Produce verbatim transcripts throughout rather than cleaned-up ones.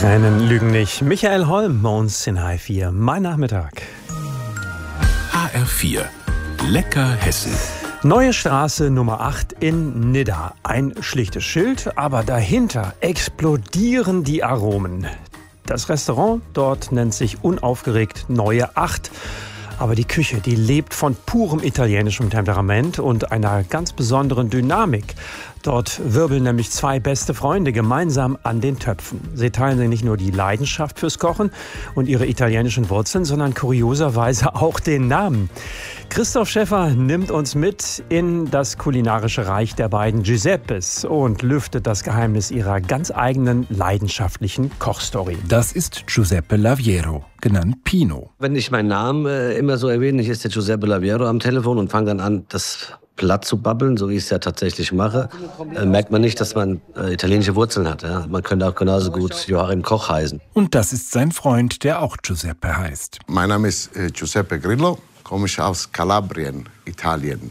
Tränen lügen nicht. Michael Holm bei uns in H R vier. Mein Nachmittag. H R vier. Lecker Hessen. Neue Straße Nummer acht in Nidda. Ein schlichtes Schild, aber dahinter explodieren die Aromen. Das Restaurant dort nennt sich unaufgeregt Neue Acht. Aber die Küche, die lebt von purem italienischem Temperament und einer ganz besonderen Dynamik. Dort wirbeln nämlich zwei beste Freunde gemeinsam an den Töpfen. Sie teilen sich nicht nur die Leidenschaft fürs Kochen und ihre italienischen Wurzeln, sondern kurioserweise auch den Namen. Christoph Schäffer nimmt uns mit in das kulinarische Reich der beiden Giuseppes und lüftet das Geheimnis ihrer ganz eigenen leidenschaftlichen Kochstory. Das ist Giuseppe Laviero, genannt Pino. Wenn ich meinen Namen äh, immer so erwähne, ich ist der Giuseppe Laviero am Telefon und fange dann an, das platt zu babbeln, so wie ich es ja tatsächlich mache, äh, merkt man nicht, dass man äh, italienische Wurzeln hat. Ja? Man könnte auch genauso gut Joachim Koch heißen. Und das ist sein Freund, der auch Giuseppe heißt. Mein Name ist äh, Giuseppe Grillo, komme ich aus Kalabrien, Italien.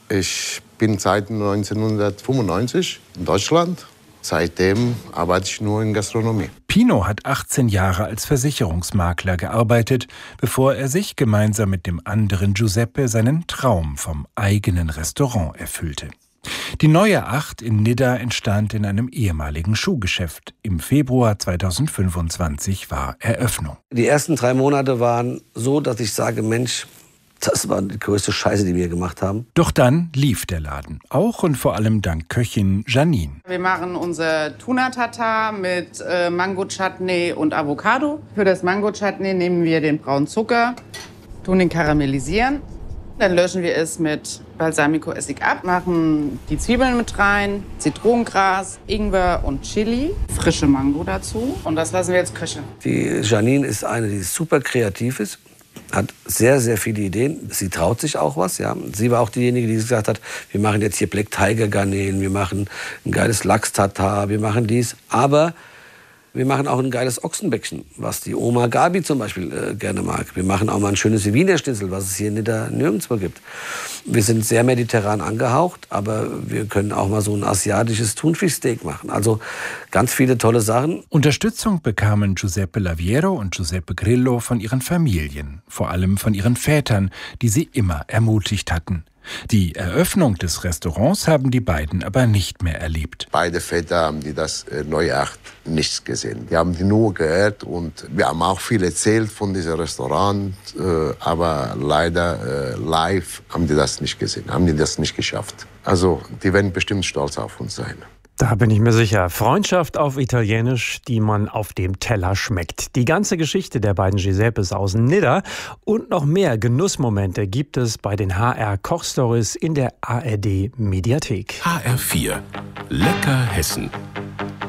Ich bin seit neunzehnhundertfünfundneunzig in Deutschland. Seitdem arbeite ich nur in Gastronomie. Pino hat achtzehn Jahre als Versicherungsmakler gearbeitet, bevor er sich gemeinsam mit dem anderen Giuseppe seinen Traum vom eigenen Restaurant erfüllte. Die Neue Acht in Nidda entstand in einem ehemaligen Schuhgeschäft. Im Februar zweitausendfünfundzwanzig war Eröffnung. Die ersten drei Monate waren so, dass ich sage, Mensch, das war die größte Scheiße, die wir gemacht haben. Doch dann lief der Laden. Auch und vor allem dank Köchin Janine. Wir machen unser Tuna-Tatar mit äh, Mango-Chutney und Avocado. Für das Mango-Chutney nehmen wir den braunen Zucker, tun den karamellisieren. Dann löschen wir es mit Balsamico-Essig ab, machen die Zwiebeln mit rein, Zitronengras, Ingwer und Chili, frische Mango dazu. Und das lassen wir jetzt köcheln. Die Janine ist eine, die super kreativ ist. Hat sehr, sehr viele Ideen. Sie traut sich auch was. Ja. Sie war auch diejenige, die gesagt hat, wir machen jetzt hier Black Tiger Garnelen, wir machen ein geiles Lachs-Tatar, wir machen dies. Aber wir machen auch ein geiles Ochsenbäckchen, was die Oma Gabi zum Beispiel äh, gerne mag. Wir machen auch mal ein schönes Wiener Schnitzel, was es hier in Nidda nirgendwo gibt. Wir sind sehr mediterran angehaucht, aber wir können auch mal so ein asiatisches Thunfischsteak machen. Also ganz viele tolle Sachen. Unterstützung bekamen Giuseppe Laviero und Giuseppe Grillo von ihren Familien, vor allem von ihren Vätern, die sie immer ermutigt hatten. Die Eröffnung des Restaurants haben die beiden aber nicht mehr erlebt. Beide Väter haben die das äh, Neue Acht nichts gesehen. Die haben die nur gehört und wir haben auch viel erzählt von diesem Restaurant, äh, aber leider äh, live haben die das nicht gesehen, haben die das nicht geschafft. Also die werden bestimmt stolz auf uns sein. Da bin ich mir sicher. Freundschaft auf Italienisch, die man auf dem Teller schmeckt. Die ganze Geschichte der beiden Giuseppes aus Nidda und noch mehr Genussmomente gibt es bei den H R Kochstories in der A R D Mediathek. H R vier. Lecker Hessen.